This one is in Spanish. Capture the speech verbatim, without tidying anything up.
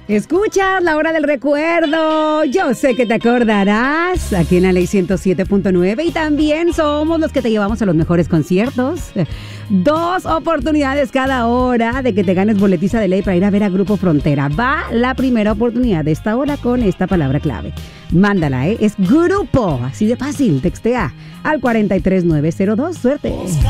Escuchas la hora del recuerdo. Yo sé que te acordarás aquí en la Ley ciento siete punto nueve y también somos los que te llevamos a los mejores conciertos. Dos oportunidades cada hora de que te ganes boletiza de ley para ir a ver a Grupo Frontera. Va la primera oportunidad de esta hora con esta palabra clave. Mándala, ¿eh? Es grupo. Así de fácil. Textea al cuatro tres nueve cero dos. Suerte.